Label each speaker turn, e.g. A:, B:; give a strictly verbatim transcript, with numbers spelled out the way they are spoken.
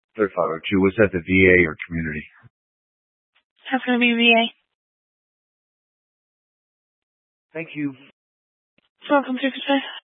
A: Third five oh two. Was that the V A or community?
B: That's going to be V A.
A: Thank you.
B: Welcome to the